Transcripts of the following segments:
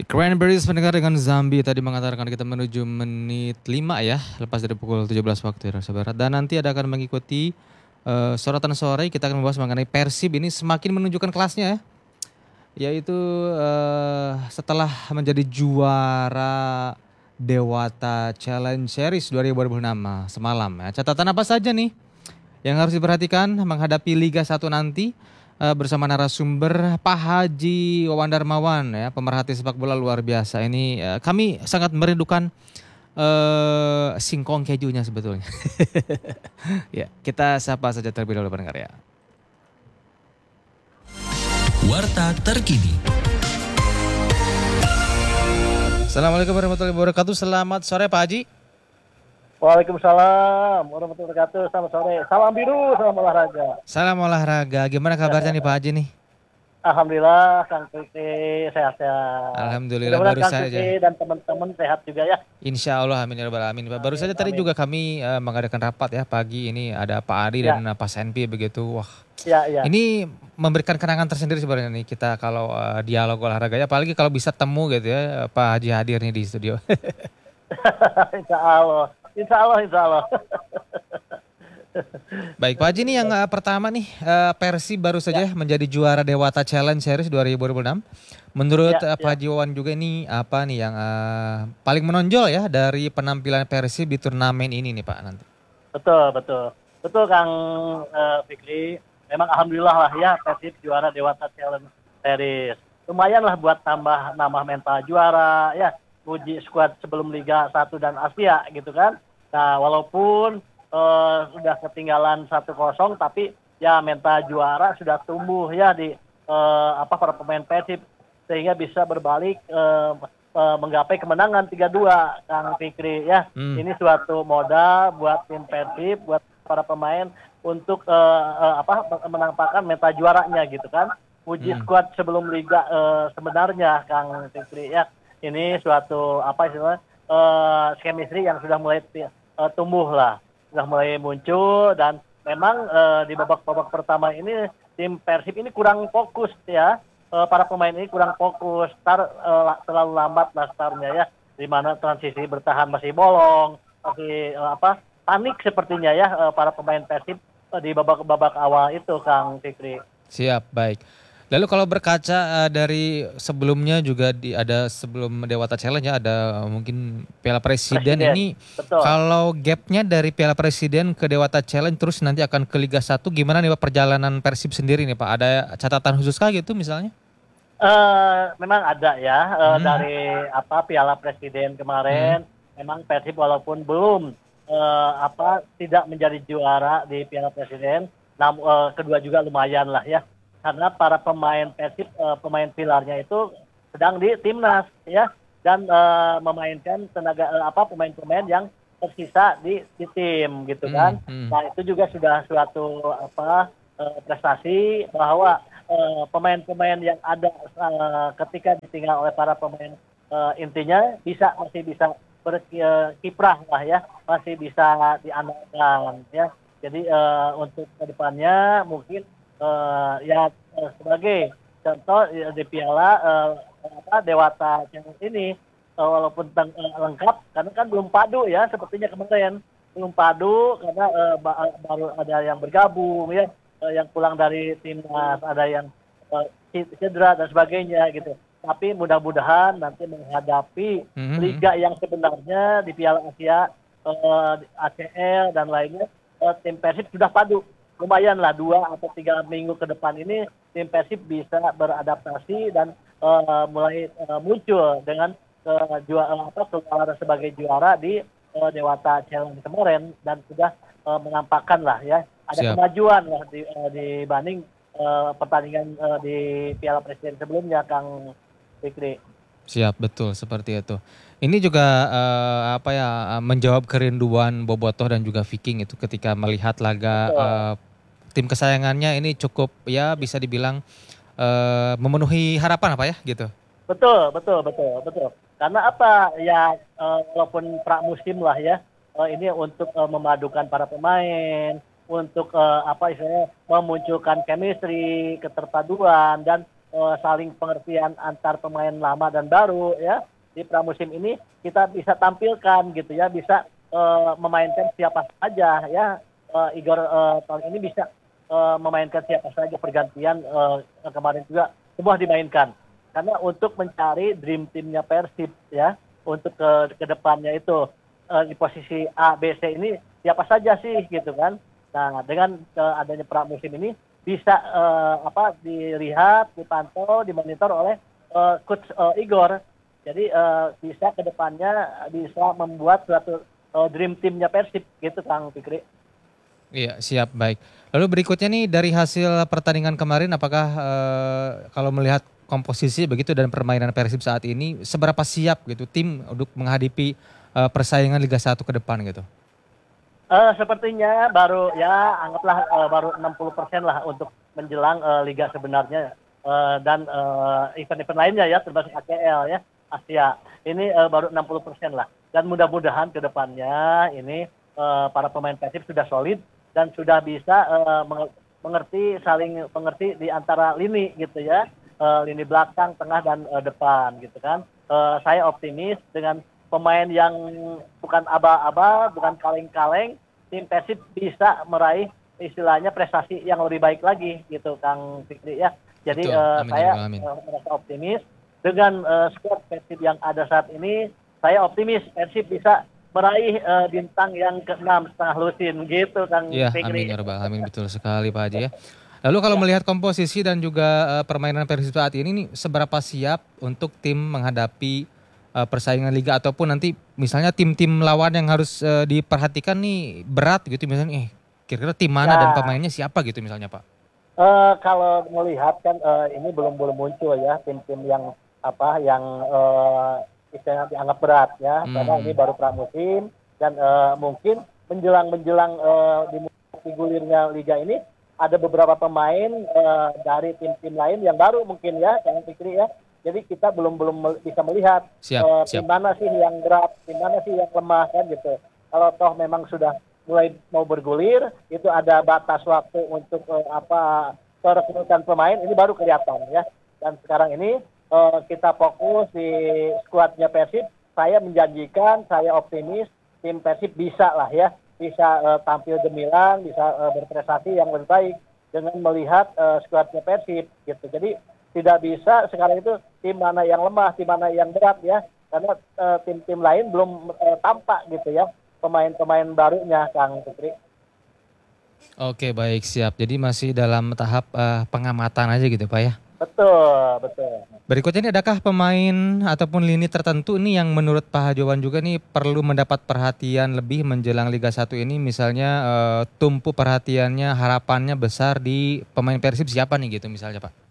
Cranberries pendengar dengan Zambi tadi mengantarkan kita menuju menit 5 ya, lepas dari pukul 17 waktu Indonesia Barat. Dan nanti ada akan mengikuti sorotan sore, kita akan membahas mengenai Persib ini semakin menunjukkan kelasnya ya. Yaitu setelah menjadi juara Dewata Challenge Series 2026 semalam ya. Catatan apa saja nih yang harus diperhatikan menghadapi Liga 1 nanti? Bersama narasumber Pak Haji Wawan Darmawan ya, pemerhati sepak bola luar biasa. Ini kami sangat merindukan singkong kejunya sebetulnya. Ya, kita sapa saja terlebih dahulu pendengar ya. Warta terkini. Assalamualaikum warahmatullahi wabarakatuh. Selamat sore Pak Haji. Waalaikumsalam warahmatullahi wabarakatuh. Selamat sore. Salam biru, salam olahraga. Salam olahraga. Gimana kabarnya nih Pak Haji nih? Alhamdulillah, Kang Fikri sehat-sehat. Alhamdulillah, mudah-mudahan baru Kang saja. Fikri dan teman-teman sehat juga ya. Insya Allah, amin ya rabbal alamin. Baru saja tadi juga kami mengadakan rapat ya pagi ini, ada Pak Ari dan Pak Senpi begitu. Wah, ya. Ini memberikan kenangan tersendiri sebenarnya nih kita kalau dialog olahraga ya, apalagi kalau bisa temu gitu ya, Pak Haji hadir nih di studio. Insya Allah. Baik Pak Haji, nih yang pertama nih, Persib baru saja menjadi juara Dewata Challenge Series 2026. Menurut Pak Haji Wawan juga ini apa nih yang paling menonjol ya dari penampilan Persib di turnamen ini nih Pak nanti? Betul Kang Fikri. Memang alhamdulillah lah ya Persib juara Dewata Challenge Series. Lumayan lah buat tambah nambah mental juara ya, uji skuad sebelum Liga 1 dan Asia gitu kan. Nah, walaupun sudah ketinggalan 1-0 tapi ya mental juara sudah tumbuh ya di para pemain Persib sehingga bisa berbalik menggapai kemenangan 3-2 Kang Fikri ya. Ini suatu modal buat tim Persib, buat para pemain untuk menampakkan mental juaranya gitu kan. Uji skuad sebelum liga sebenarnya Kang Fikri ya. Ini suatu chemistry yang sudah mulai tumbuh lah, sudah mulai muncul dan memang di babak pertama ini tim Persib ini kurang fokus ya. Para pemain ini kurang fokus, terlalu lambat lah startnya ya, di mana transisi bertahan masih bolong, masih panik sepertinya ya para pemain Persib di babak awal itu Kang Fikri. Siap, baik. Lalu kalau berkaca dari sebelumnya juga ada sebelum Dewata Challenge ya, ada mungkin Piala Presiden. Ini betul. Kalau gapnya dari Piala Presiden ke Dewata Challenge terus nanti akan ke Liga 1, gimana nih Pak perjalanan Persib sendiri nih Pak? Ada catatan khusus kah gitu misalnya? Memang ada ya dari Piala Presiden kemarin. Memang Persib walaupun belum tidak menjadi juara di Piala Presiden, namun kedua juga lumayan lah ya. Karena para pemain Persib, pemain pilarnya itu sedang di timnas ya, dan memainkan pemain-pemain yang tersisa di tim gitu kan. Nah itu juga sudah suatu prestasi bahwa pemain-pemain yang ada ketika ditinggal oleh para pemain intinya masih bisa berkiprah lah ya, masih bisa diandalkan ya. Jadi untuk kedepannya mungkin sebagai contoh di Piala Dewata Challenge ini walaupun lengkap karena kan belum padu ya, sepertinya kemarin belum padu karena baru ada yang bergabung ya, yang pulang dari timnas, ada yang cedera dan sebagainya gitu. Tapi mudah-mudahan nanti menghadapi liga yang sebenarnya di Piala Asia, ACL dan lainnya, tim Persib sudah padu. Lumayan lah 2 atau 3 minggu ke depan ini tim Persib bisa beradaptasi dan mulai muncul dengan keluar sebagai juara di Dewata Challenge kemarin dan sudah menampakkan lah ya ada kemajuan lah dibanding pertandingan di Piala Presiden sebelumnya Kang Fikri. Siap, betul seperti itu. Ini juga menjawab kerinduan Bobotoh dan juga Viking itu ketika melihat laga tim kesayangannya ini cukup ya bisa dibilang memenuhi harapan ya gitu. Betul. Karena walaupun pramusim lah ya, ini untuk memadukan para pemain, untuk memunculkan chemistry, keterpaduan dan saling pengertian antar pemain lama dan baru ya. Di pramusim ini kita bisa tampilkan gitu ya, bisa memainkan siapa saja ya. Igor tahun ini bisa memainkan siapa saja pergantian, kemarin juga semua dimainkan. Karena untuk mencari dream teamnya Persib ya, untuk ke depannya itu di posisi A, B, C ini siapa saja sih gitu kan. Nah, dengan adanya pramusim ini bisa dilihat, dipantau, dimonitor oleh coach Igor. Jadi bisa ke depannya bisa membuat suatu dream teamnya Persib gitu Kang Fikri. Iya, siap, baik. Lalu berikutnya nih dari hasil pertandingan kemarin, apakah kalau melihat komposisi begitu dan permainan Persib saat ini, seberapa siap gitu tim untuk menghadapi persaingan Liga 1 ke depan gitu? Sepertinya baru ya anggaplah baru 60% lah untuk menjelang liga sebenarnya, dan event-event lainnya ya termasuk ACL ya, Asia. Ini baru 60% lah. Dan mudah-mudahan ke depannya ini para pemain Persib sudah solid dan sudah bisa saling mengerti di antara lini gitu ya. Lini belakang, tengah dan depan gitu kan. Saya optimis dengan pemain yang bukan aba-aba, bukan kaleng-kaleng, tim Persib bisa meraih istilahnya prestasi yang lebih baik lagi gitu Kang Fikri ya. Jadi Amin, saya amin. merasa optimis dengan skuad Persib yang ada saat ini. Saya optimis Persib bisa meraih bintang yang ke-6 setelah lusin gitu Kang Iya, amin Fikri. ya rabbal alamin, betul sekali Pak Haji ya. Lalu kalau melihat komposisi dan juga permainan Persib saat ini nih, seberapa siap untuk tim menghadapi persaingan liga ataupun nanti misalnya tim-tim lawan yang harus diperhatikan nih berat gitu misalnya, kira-kira tim mana dan Ya, pemainnya siapa gitu misalnya Pak? kalau melihat kan ini belum muncul ya tim-tim yang istilahnya dianggap berat ya, karena ini baru pramusim dan mungkin menjelang di gulirnya liga ini ada beberapa pemain dari tim-tim lain yang baru mungkin ya, yang Fikri ya. Jadi kita belum bisa melihat Siap, tim siap. mana sih yang berat, tim mana sih yang lemah kan gitu. Kalau toh memang sudah mulai mau bergulir, itu ada batas waktu untuk perekrutan pemain ini baru kelihatan ya. Dan sekarang ini kita fokus di skuadnya Persib. Saya menjanjikan, saya optimis tim Persib bisa lah ya, bisa tampil gemilang, bisa berprestasi yang lebih baik dengan melihat skuadnya Persib gitu. Jadi tidak bisa sekarang itu tim mana yang lemah, tim mana yang berat ya, karena tim-tim lain belum tampak gitu ya pemain-pemain barunya Kang Fikri. Oke, baik, siap. Jadi masih dalam tahap pengamatan aja gitu Pak ya. Betul, betul. Berikutnya ini adakah pemain ataupun lini tertentu nih yang menurut Pak Hajowan juga nih perlu mendapat perhatian lebih menjelang Liga 1 ini, misalnya tumpu perhatiannya, harapannya besar di pemain Persib siapa nih gitu misalnya Pak?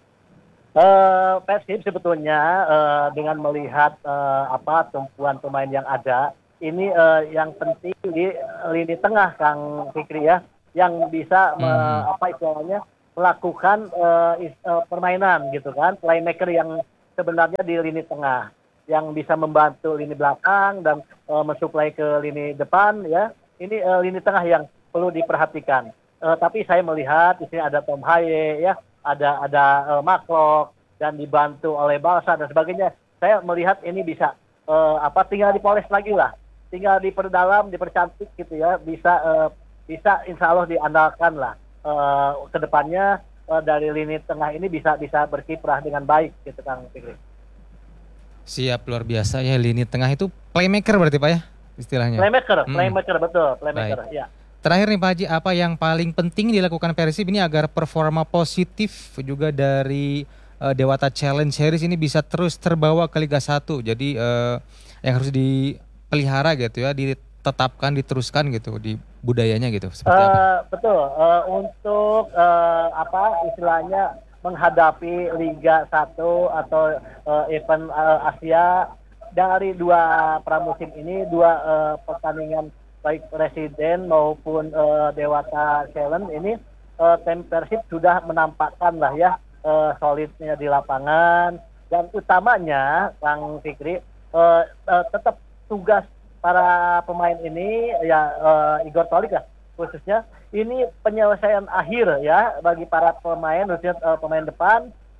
Persib sebetulnya dengan melihat tumpuan pemain yang ada, ini yang penting di lini tengah Kang Fikri ya, yang bisa istilahnya melakukan permainan gitu kan, playmaker yang sebenarnya di lini tengah, yang bisa membantu lini belakang dan mensuplai ke lini depan ya. Ini lini tengah yang perlu diperhatikan. Tapi saya melihat di sini ada Tom Haye ya, ada Maklok dan dibantu oleh Balsa dan sebagainya. Saya melihat ini bisa tinggal dipoles lagi lah, tinggal diperdalam, dipercantik gitu ya, bisa insya Allah diandalkan lah ke depannya dari lini tengah ini bisa berkiprah dengan baik gitu Kang Fikri. Siap, luar biasa ya, lini tengah itu playmaker berarti Pak ya istilahnya. Playmaker betul, playmaker Baik. ya. Terakhir nih Pak Haji, apa yang paling penting dilakukan Persib ini agar performa positif juga dari Dewata Challenge Series ini bisa terus terbawa ke Liga 1. Jadi yang harus dipelihara gitu ya, ditetapkan, diteruskan gitu di budayanya gitu. Seperti apa? Betul, untuk istilahnya menghadapi Liga 1 atau event Asia dari dua pramusim ini, dua pertandingan baik Presiden maupun Dewata Challenge ini, tim Persib sudah menampakkan lah ya solidnya di lapangan, dan utamanya Kang Fikri tetap tugas para pemain ini ya, Igor Tolik lah khususnya, ini penyelesaian akhir ya bagi para pemain, khususnya pemain depan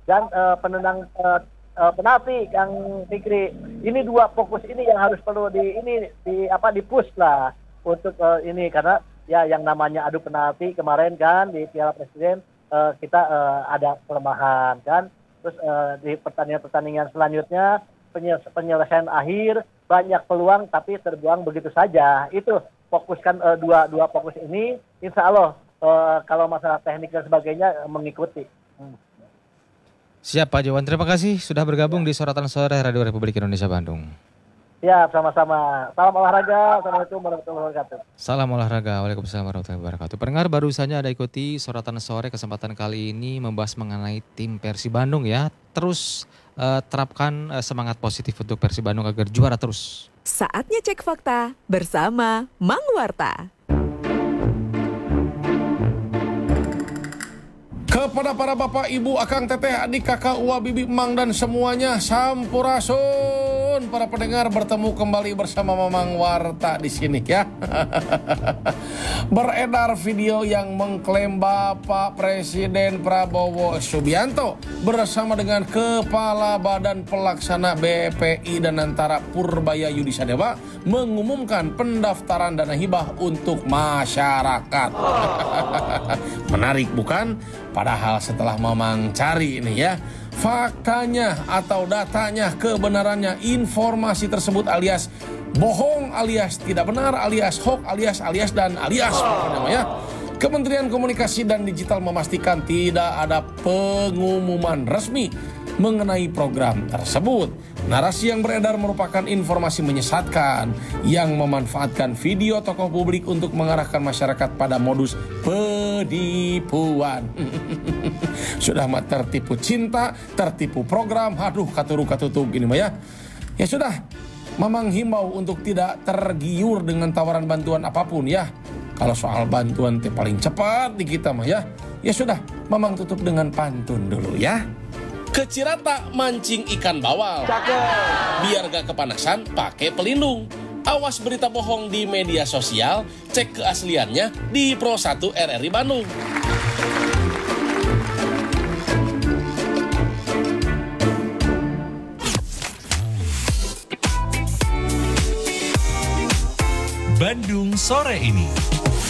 dan penendang penalti Kang Fikri. Ini dua fokus ini yang harus perlu di push lah untuk ini, karena ya yang namanya adu penalti kemarin kan di Piala Presiden kita ada kelemahan kan. Terus di pertandingan selanjutnya penyelesaian akhir banyak peluang tapi terbuang begitu saja. Itu fokuskan dua fokus ini, insya Allah kalau masalah teknik dan sebagainya mengikuti. Siap Pak Jowan, terima kasih sudah bergabung di Sorotan Sore Radio Republik Indonesia Bandung. Ya, sama-sama. Salam olahraga. Assalamualaikum warahmatullahi wabarakatuh. Salam olahraga, waalaikumsalam warahmatullahi wabarakatuh. Pendengar, baru saja ada ikuti Sorotan Sore, kesempatan kali ini membahas mengenai tim Persib Bandung ya. Terus terapkan semangat positif untuk Persib Bandung agar juara terus. Saatnya cek fakta bersama Mang Warta. Kepada para bapak, ibu, akang, teteh, adik, kakak, uwa, bibi, emang, dan semuanya, sampurasun. Para pendengar, bertemu kembali bersama Mamang Warta di sini ya. Beredar video yang mengklaim Bapak Presiden Prabowo Subianto bersama dengan Kepala Badan Pelaksana BPI dan Antara Purbaya Yudisadewa mengumumkan pendaftaran dana hibah untuk masyarakat. Menarik bukan? Padahal setelah Mamang cari ini ya, faktanya atau datanya, kebenarannya, informasi tersebut alias bohong, alias tidak benar, alias hoax, alias dan alias namanya. Kementerian Komunikasi dan Digital memastikan tidak ada pengumuman resmi mengenai program tersebut. Narasi yang beredar merupakan informasi menyesatkan yang memanfaatkan video tokoh publik untuk mengarahkan masyarakat pada modus penipuan. Sudah mah tertipu cinta, tertipu program, aduh katuruk-katutug ini mah ya. Ya sudah, Mamang himbau untuk tidak tergiur dengan tawaran bantuan apapun ya. Kalau soal bantuan paling cepat di kita mah ya. Ya sudah, Mamang tutup dengan pantun dulu ya. Ke Cirata mancing ikan bawal. Biar gak kepanasan pakai pelindung. Awas berita bohong di media sosial, cek keasliannya di Pro 1 RRI Bandung. Bandung sore ini.